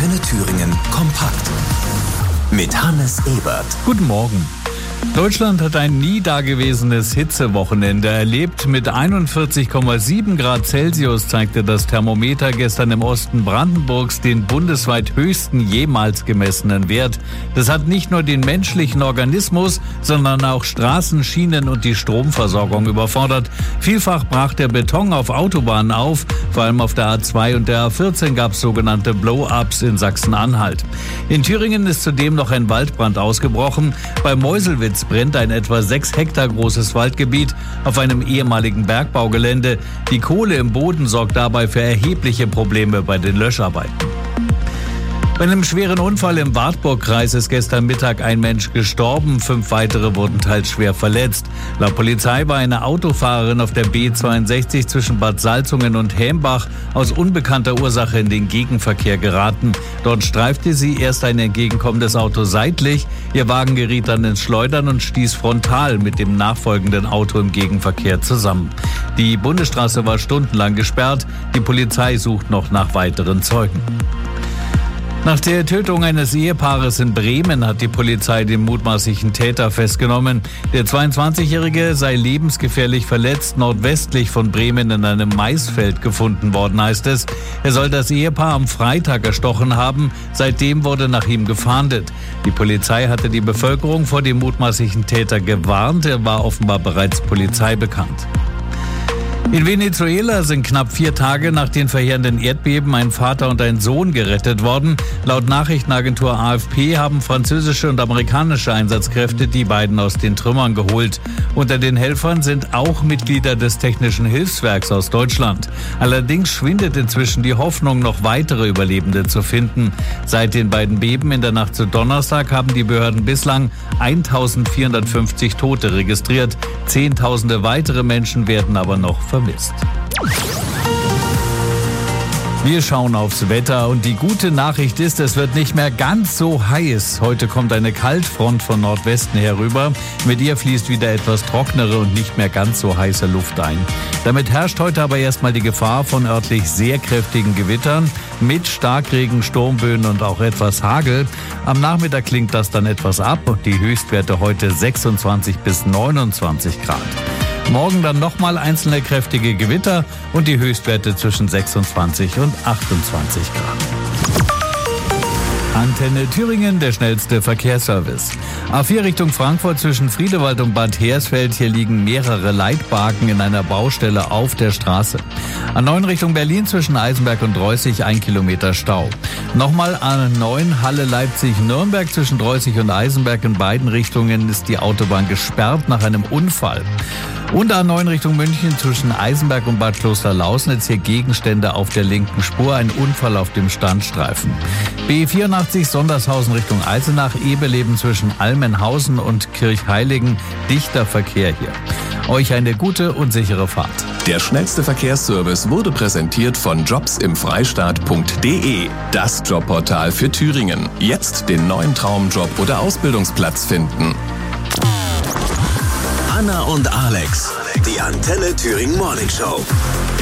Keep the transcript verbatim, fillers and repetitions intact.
Antenne Thüringen kompakt mit Hannes Ebert. Guten Morgen. Deutschland hat ein nie dagewesenes Hitzewochenende erlebt. Mit einundvierzig Komma sieben Grad Celsius zeigte das Thermometer gestern im Osten Brandenburgs den bundesweit höchsten jemals gemessenen Wert. Das hat nicht nur den menschlichen Organismus, sondern auch Straßen, Schienen und die Stromversorgung überfordert. Vielfach brach der Beton auf Autobahnen auf. Vor allem auf der A zwei und der A vierzehn gab es sogenannte Blow-ups in Sachsen-Anhalt. In Thüringen ist zudem noch ein Waldbrand ausgebrochen. Bei Meuselwitz brennt ein etwa sechs Hektar großes Waldgebiet auf einem ehemaligen Bergbaugelände. Die Kohle im Boden sorgt dabei für erhebliche Probleme bei den Löscharbeiten. Bei einem schweren Unfall im Wartburgkreis ist gestern Mittag ein Mensch gestorben, fünf weitere wurden teils schwer verletzt. Laut Polizei war eine Autofahrerin auf der B zweiundsechzig zwischen Bad Salzungen und Hämbach aus unbekannter Ursache in den Gegenverkehr geraten. Dort streifte sie erst ein entgegenkommendes Auto seitlich, ihr Wagen geriet dann ins Schleudern und stieß frontal mit dem nachfolgenden Auto im Gegenverkehr zusammen. Die Bundesstraße war stundenlang gesperrt, die Polizei sucht noch nach weiteren Zeugen. Nach der Tötung eines Ehepaares in Bremen hat die Polizei den mutmaßlichen Täter festgenommen. Der zweiundzwanzigjährige sei lebensgefährlich verletzt nordwestlich von Bremen in einem Maisfeld gefunden worden, heißt es. Er soll das Ehepaar am Freitag erstochen haben. Seitdem wurde nach ihm gefahndet. Die Polizei hatte die Bevölkerung vor dem mutmaßlichen Täter gewarnt. Er war offenbar bereits Polizei bekannt. In Venezuela sind knapp vier Tage nach den verheerenden Erdbeben ein Vater und ein Sohn gerettet worden. Laut Nachrichtenagentur A F P haben französische und amerikanische Einsatzkräfte die beiden aus den Trümmern geholt. Unter den Helfern sind auch Mitglieder des Technischen Hilfswerks aus Deutschland. Allerdings schwindet inzwischen die Hoffnung, noch weitere Überlebende zu finden. Seit den beiden Beben in der Nacht zu Donnerstag haben die Behörden bislang eintausendvierhundertfünfzig Tote registriert. Zehntausende weitere Menschen werden aber noch vermisst. Wir schauen aufs Wetter und die gute Nachricht ist, es wird nicht mehr ganz so heiß. Heute kommt eine Kaltfront von Nordwesten herüber. Mit ihr fließt wieder etwas trocknere und nicht mehr ganz so heiße Luft ein. Damit herrscht heute aber erstmal die Gefahr von örtlich sehr kräftigen Gewittern mit Starkregen, Sturmböen und auch etwas Hagel. Am Nachmittag klingt das dann etwas ab und die Höchstwerte heute sechsundzwanzig bis neunundzwanzig Grad. Morgen dann nochmal einzelne kräftige Gewitter und die Höchstwerte zwischen sechsundzwanzig und achtundzwanzig Grad. Antenne Thüringen, der schnellste Verkehrsservice. A vier Richtung Frankfurt zwischen Friedewald und Bad Hersfeld. Hier liegen mehrere Leitbarken in einer Baustelle auf der Straße. A neun Richtung Berlin zwischen Eisenberg und Dreußig ein Kilometer Stau. Nochmal A neun Halle Leipzig-Nürnberg zwischen Dreußig und Eisenberg. In beiden Richtungen ist die Autobahn gesperrt nach einem Unfall. Und A neun Richtung München zwischen Eisenberg und Bad Klosterlausnitz. Hier Gegenstände auf der linken Spur, ein Unfall auf dem Standstreifen. B vierundachtzig Sondershausen Richtung Eisenach, Ebeleben zwischen Almenhausen und Kirchheiligen. Dichter Verkehr hier. Euch eine gute und sichere Fahrt. Der schnellste Verkehrsservice wurde präsentiert von jobs im freistaat punkt de. Das Jobportal für Thüringen. Jetzt den neuen Traumjob oder Ausbildungsplatz finden. Anna und Alex, die Antenne Thüringen Morning Show.